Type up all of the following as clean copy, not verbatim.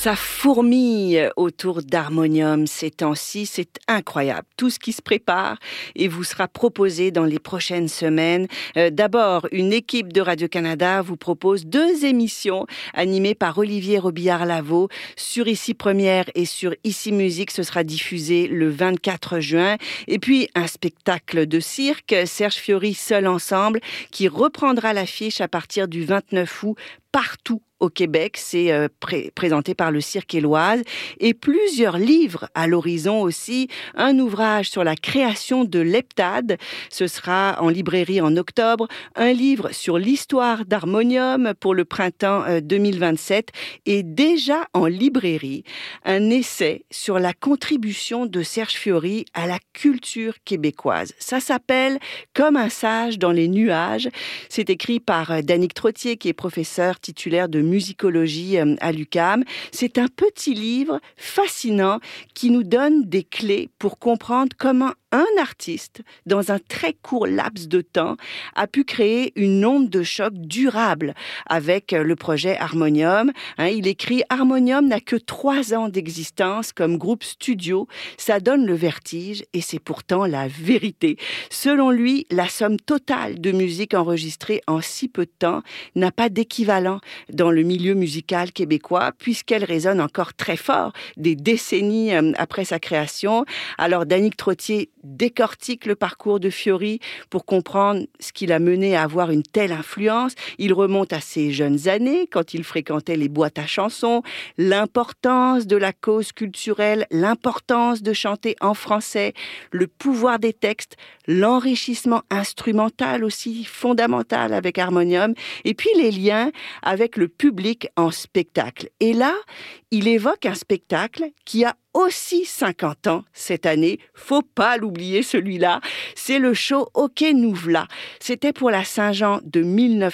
Ça fourmille autour d'Harmonium ces temps-ci, c'est incroyable. Tout ce qui se prépare et vous sera proposé dans les prochaines semaines. D'abord, une équipe de Radio-Canada vous propose 2 émissions animées par Olivier Robillard-Lavaux sur Ici Première et sur Ici Musique. Ce sera diffusé le 24 juin. Et puis, un spectacle de cirque, Serge Fiori Seul Ensemble, qui reprendra l'affiche à partir du 29 août partout au Québec. C'est présenté par le Cirque Éloise. Et plusieurs livres à l'horizon aussi. Un ouvrage sur la création de l'heptade. Ce sera en librairie en octobre. Un livre sur l'histoire d'Harmonium pour le printemps 2027. Et déjà en librairie, un essai sur la contribution de Serge Fiori à la culture québécoise. Ça s'appelle « Comme un sage dans les nuages ». C'est écrit par Danick Trottier, qui est professeur titulaire de musicologie à l'UQAM. C'est un petit livre fascinant qui nous donne des clés pour comprendre comment un artiste, dans un très court laps de temps, a pu créer une onde de choc durable avec le projet Harmonium. Il écrit « Harmonium n'a que 3 ans d'existence comme groupe studio. Ça donne le vertige et c'est pourtant la vérité. » Selon lui, la somme totale de musique enregistrée en si peu de temps n'a pas d'équivalent dans le milieu musical québécois, puisqu'elle résonne encore très fort des décennies après sa création. Alors, Danick Trottier décortique le parcours de Fiori pour comprendre ce qui l'a mené à avoir une telle influence. Il remonte à ses jeunes années, quand il fréquentait les boîtes à chansons, l'importance de la cause culturelle, l'importance de chanter en français, le pouvoir des textes, l'enrichissement instrumental aussi fondamental avec Harmonium, et puis les liens avec le public en spectacle. Et là, il évoque un spectacle qui a aussi 50 ans cette année. Faut pas l'oublier celui-là. C'est le show OK nous v'là. C'était pour la Saint-Jean de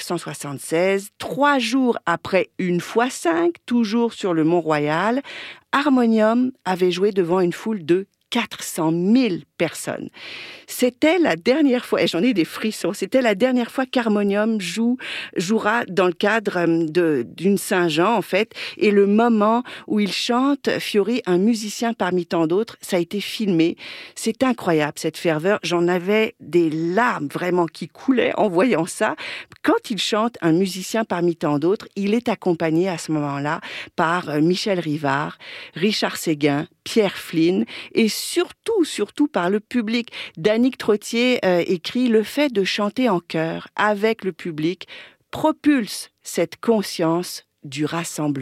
1976, 3 jours après Une fois 5, toujours sur le Mont-Royal. Harmonium avait joué devant une foule de 400 000 personnes. C'était la dernière fois, et j'en ai des frissons, c'était la dernière fois qu'Harmonium jouera dans le cadre d'une Saint-Jean, en fait, et le moment où il chante Fiori, un musicien parmi tant d'autres, ça a été filmé. C'est incroyable, cette ferveur. J'en avais des larmes vraiment qui coulaient en voyant ça. Quand il chante un musicien parmi tant d'autres, il est accompagné à ce moment-là par Michel Rivard, Richard Séguin, Pierre Flynn, et surtout par le public. Danick Trottier écrit « Le fait de chanter en chœur avec le public propulse cette conscience du rassemblement ».